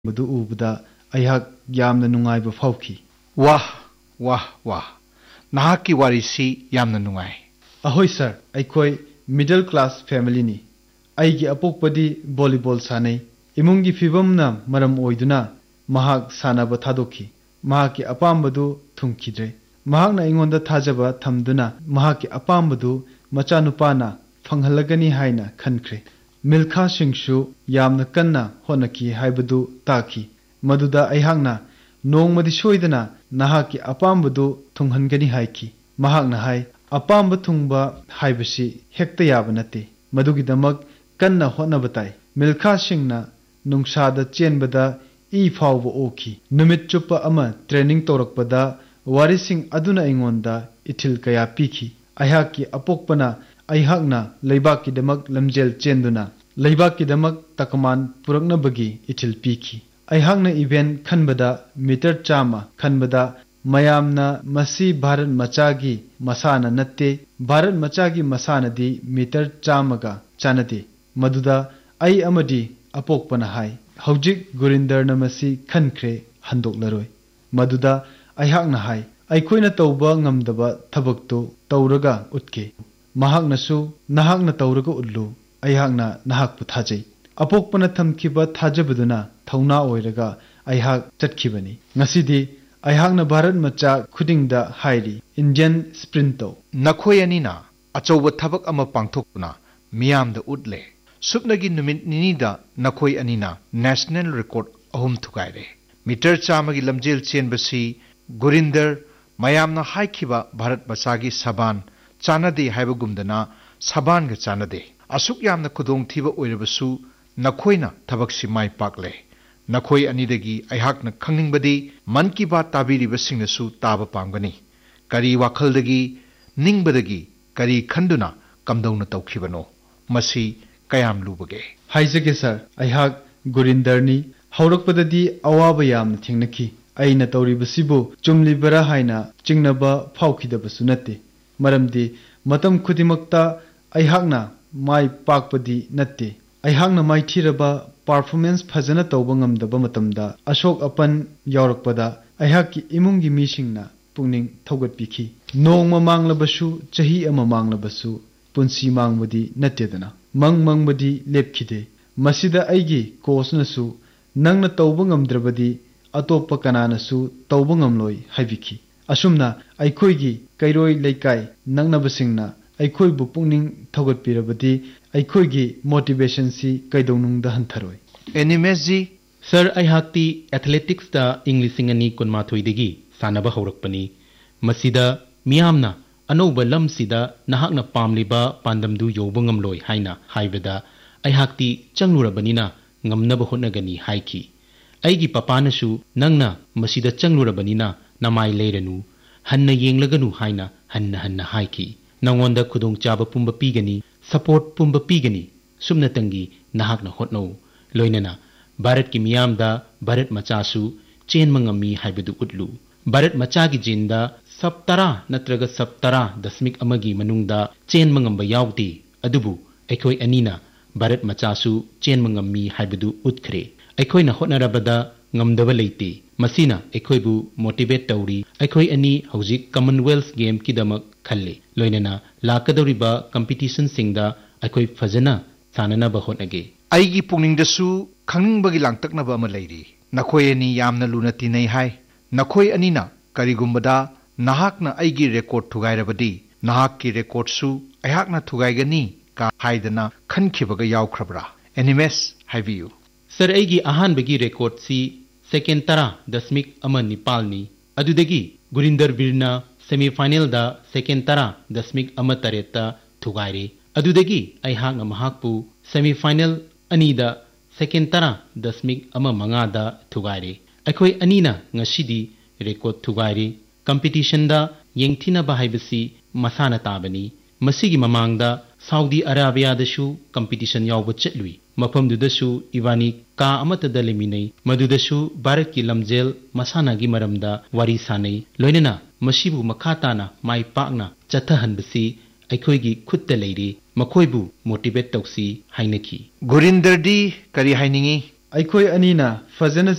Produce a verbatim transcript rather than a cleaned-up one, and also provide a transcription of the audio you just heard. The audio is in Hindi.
मधु उबदा अयहाक यामना नुंगाइबा फाउखी। वाह वाह वाह नाहाकी Warsi यामना नुंगाई। Ahoi sir अखोय middle class family नि अयगी अपोकपदी वॉलीबॉल सानै इमुंगी फिबमना मरम ओइदुना महाक सानाबा थादोखी महाकी अपामबदु थुंखिद्रे महाकना इंगोंदा थाजबा थमदुना महाकी अपामबदु मचानुपाना फंगहलगनी हाइना खनख्रे मिल्खा सिंगसु यामना कन्ना होनकी हाइबदु ताकी मदुदा अयहांगना नोंगमदि सोइदना नाहाकी अपामबदु थुंगहनगनी हाइकी महाकना हाइ अपामब थुंगबा हाइबसी हेक्ता याबा नते मदुगिदमक कन्ना होनबताई मिल्खा सिंगना नुंगसादा चेनबदा ई फावबा ओखी नुमित चुप्पा अमा ट्रेनिंग तौरकपदा वारिसिंग अदुना इंगोंदा इथिल कया पीखी अयहाकी अपोकपना अयहाकना लैबाकीदमक लमजेल चेंदुना लैबाकीदमक तकमान पुरकनबगी इथिल पीखी अयहाकना इवेंट खनबदा मीटर चामा खनबदा मयामना मसी भारत मचागी मसाना नत्ते भारत मचागी मसानदी मीटर चामगा चानदे मदुदा अय अमदी अपोकपना हाय हौजिक गुरिंदरना मसी खनख्रे हंदोकलरोय मदुदा अयहाकना हाय अयखोयना तौबा ngamdaba थबकतो तौरगा उतके महाकनासु नाहाकना तौरगा उल्लु अयहाकना नाहाकपु थाजै अपोकपना थमखिबा थाजबदुना थौना ओइरगा अयहाक चटखिबनी ngasidi अयहाकना भारत मचा खुदिंगदा हाइरी इंडियन स्प्रिंटो नखोय अनिना अचौब थबक अमा पांगथोकना मियामदा उडले सुपनगी नुमित निनीदा नखोय अनिना national record अहुम थुगाइरे metre चामगी लमजेल चेनबसी Gurinder मयामना हाइखिबा Bharat मचागी सबान चानदे हाइबगुमदना सबानगा चानदे असुक यामना खुदोंग थीबा ओइरबसु नखोयना थबकसी माइ पाकले नखोय अनिदगी अयहाकना खंगनिंगबदी मन की बात ताबिरिबसिंगनसु ताबा पांगनी करी वाखलदगी निंगबदगी करी खंदुना कमदौना तौखिबनो मसी कयाम लुबगे हाइजगे सर अयहाक गुरिंदरनी हौरकपददी अवाबा यामना थेंगनखी अयना तौरिबसिबु चुमलिबरा हाइना चिंगनबा फाउखिदबसु नते मरमदी मतम खुदिमक्ता अयहाकना माइ पाकपदी नते अयहाकना माइथिरबा परफॉर्मेंस फजना तौबा ngamdaba matamda अशोक अपन यावरकपदा अयहाकी इमुंगी मीसिंगना पुंगनिंग थौगतपिखी नोंग मांगलबसु चही अमा मांगलबसु पुंसी मांगबदी नतेदना मंग मंगबदी लेपखिदे मसिदा अयगी कोसनसु नंगना तौबा ngamद्रबदी अतोप्पा कनानसु तौबा ngamloi हाइबिखी असुमना अयखोयगी कैरोय लेकाय नंगनबसिंगना अयखोयबु पुंगनिंग थौगतपिरबदी अयखोयगी मोटिवेशन सी कैदौनुंगदा हंथरोय एनिमेस जी सर अयहाक्ति एथलेटिक्स दा इंग्लिशिंग अनि कुनमाथोइदगी सानबा हौरकपनी मसिदा मियामना अनौबा लमसिदा नहाकना पामलिबा पांदमदु यौबा ngamloi हाइना हाइबदा अयहाक्ति चंगलुरबनिना ngamnaba hotnagani haiki aigi papanasu nangna masida changlurabaniना namai leiranu hanna yenglaganu haina hanna hanna haiki nangonda khudong chaba pumba pigani support pumba pigani sumna tangi nahakna hotno loinana bharat ki miyamda bharat machasu chen mangami haibadu utlu bharat macha gi jinda saptara natraga saptara dasmik amagi manungda chen mangamba yawti adubu ekhoi anina bharat machasu chen mangami haibadu utkhre ekhoi na hotnarabada ngamdaba leite masina ekhoi bu motivate tawri ekhoi ani hojik commonwealth game kidamak khalle loinana lakadoriba competition singda ekhoi fajana sanana ba hotnage aigi pungningdasu khangningbagi langtaknaba ama leiri nakhoi ani yamna luna tinai hai nakhoi anina karigumbada nahakna aigi record thugairabadi nahakki record su ayakna thugaigani ka haidana khankibaga yawkhrabra animes haibiu sir aigi ahan bagi record si second tara dasmik ama nipalni adudagi gurinder virna semi final da second tara dasmik ama tareta thugaire adudagi aihakna mahakpu semi final anida second tara dasmik ama manga da thugaire akhoi anina ngasidi record thugaire competition da yengthina bahaibasi masana tabani masigi mamangda saudi arabia dashu competition yawba chatlui mafamdudasu ibani ka amata daliminai madudasu bharat ki lamjel masana gi maramda wari sanai loinana masibu makhatana mai pakna chathahanbasi अखोई की खुद लेरी मखोइबु मोटिवेट तौसी हाइनकी गुरिंदर दी करी हाइनिंगी अखोई अनीना फजन